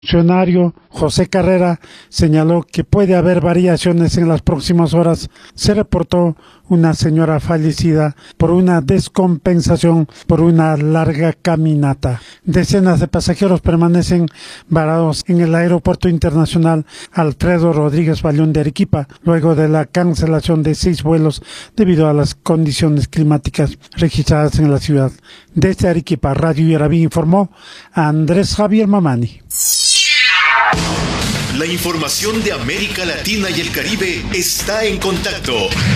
funcionario José Carrera señaló que puede haber variaciones en las próximas horas. Se reportó una señora fallecida por una descompensación por una larga caminata. Decenas de pasajeros permanecen varados en el aeropuerto internacional Alfredo Rodríguez Bayón de Arequipa luego de la cancelación de 6 vuelos debido a las condiciones climáticas registradas en la ciudad. Desde Arequipa, Radio Yarabí informó a Andrés Javier Mamani. La información de América Latina y el Caribe está en Contacto.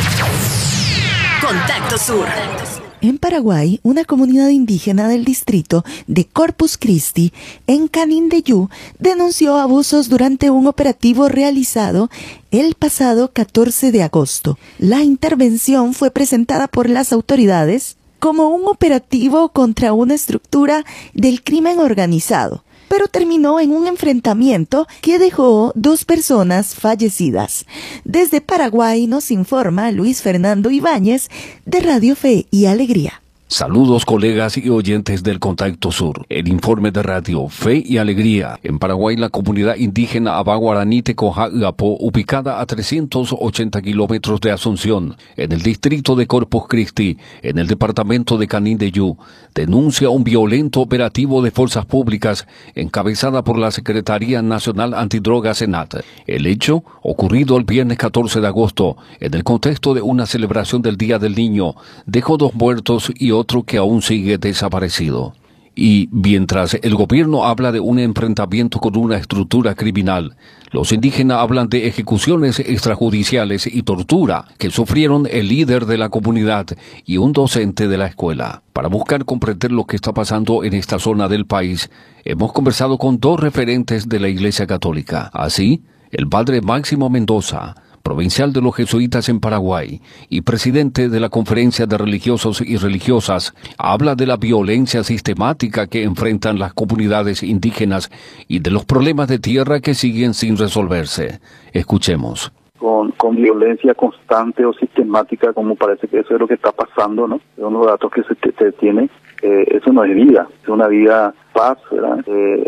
Contacto Sur. En Paraguay, una comunidad indígena del distrito de Corpus Christi, en Canindeyú, denunció abusos durante un operativo realizado el pasado 14 de agosto. La intervención fue presentada por las autoridades como un operativo contra una estructura del crimen organizado, pero terminó en un enfrentamiento que dejó 2 personas fallecidas. Desde Paraguay nos informa Luis Fernando Ibáñez de Radio Fe y Alegría. Saludos colegas y oyentes del Contacto Sur. El informe de Radio Fe y Alegría. En Paraguay, la comunidad indígena Abaguaraní Tecoja-Uapó, ubicada a 380 kilómetros de Asunción, en el distrito de Corpus Christi, en el departamento de Canindeyú, denuncia un violento operativo de fuerzas públicas encabezada por la Secretaría Nacional Antidrogas SENAT. El hecho, ocurrido el viernes 14 de agosto, en el contexto de una celebración del Día del Niño, dejó 2 muertos y otro que aún sigue desaparecido. Y mientras el gobierno habla de un enfrentamiento con una estructura criminal, los indígenas hablan de ejecuciones extrajudiciales y tortura que sufrieron el líder de la comunidad y un docente de la escuela. Para buscar comprender lo que está pasando en esta zona del país, hemos conversado con 2 referentes de la Iglesia Católica. Así, el padre Máximo Mendoza, provincial de los jesuitas en Paraguay y presidente de la Conferencia de Religiosos y Religiosas, habla de la violencia sistemática que enfrentan las comunidades indígenas y de los problemas de tierra que siguen sin resolverse. Escuchemos. Con violencia constante o sistemática, como parece que eso es lo que está pasando, ¿no? Son los datos que se tiene. Eso no es vida, es una vida paz, ¿verdad?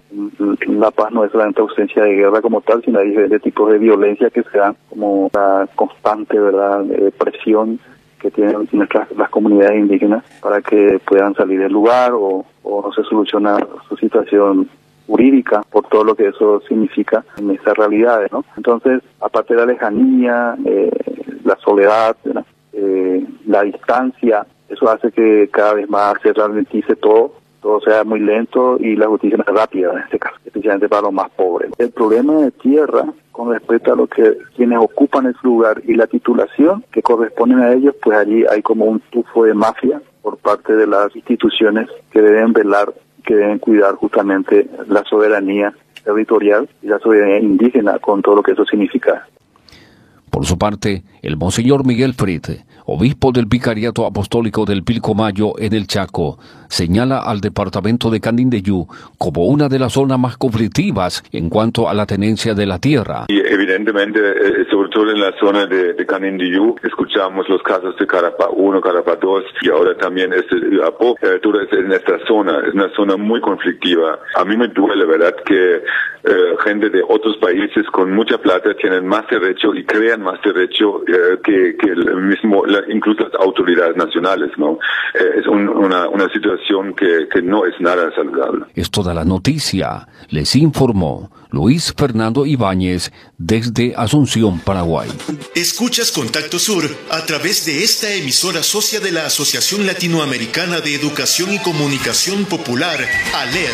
La paz no es solamente ausencia de guerra como tal, sino hay diferentes tipos de violencia que se dan, como la constante, ¿verdad?, presión que tienen las comunidades indígenas para que puedan salir del lugar o no se soluciona su situación jurídica por todo lo que eso significa en esas realidades, ¿no? Entonces, aparte de la lejanía, la soledad, la distancia, eso hace que cada vez más se ralentice todo sea muy lento y la justicia más rápida en este caso, especialmente para los más pobres. El problema de tierra con respecto a lo que quienes ocupan ese lugar y la titulación que corresponden a ellos, pues allí hay como un tufo de mafia por parte de las instituciones que deben velar, que deben cuidar justamente la soberanía territorial y la soberanía indígena con todo lo que eso significa. Por su parte, el monseñor Miguel Frit, obispo del Vicariato Apostólico del Pilcomayo en el Chaco, señala al departamento de Canindeyú como una de las zonas más conflictivas en cuanto a la tenencia de la tierra. Y evidentemente, sobre todo en la zona de Canindeyú, escuchamos los casos de Carapá 1, Carapá 2 y ahora también Apó. En esta zona, es una zona muy conflictiva. A mí me duele, ¿verdad?, que gente de otros países con mucha plata tienen más derecho y crean más derecho que el mismo, incluso las autoridades nacionales, ¿no? Es una situación que no es nada saludable. Es toda la noticia, les informó Luis Fernando Ibáñez desde Asunción, Paraguay. Escuchas Contacto Sur a través de esta emisora socia de la Asociación Latinoamericana de Educación y Comunicación Popular, ALER.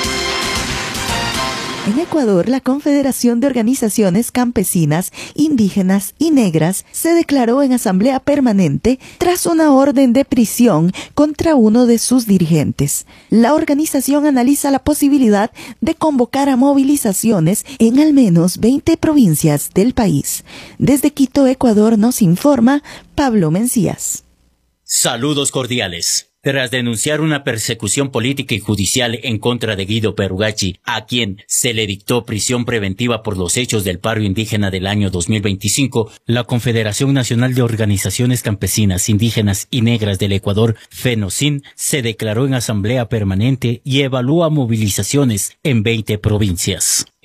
En Ecuador, la Confederación de Organizaciones Campesinas, Indígenas y Negras se declaró en asamblea permanente tras una orden de prisión contra uno de sus dirigentes. La organización analiza la posibilidad de convocar a movilizaciones en al menos 20 provincias del país. Desde Quito, Ecuador, nos informa Pablo Mencías. Saludos cordiales. Tras denunciar una persecución política y judicial en contra de Guido Perugacci, a quien se le dictó prisión preventiva por los hechos del paro indígena del año 2025, la Confederación Nacional de Organizaciones Campesinas, Indígenas y Negras del Ecuador, FENOCIN, se declaró en asamblea permanente y evalúa movilizaciones en 20 provincias.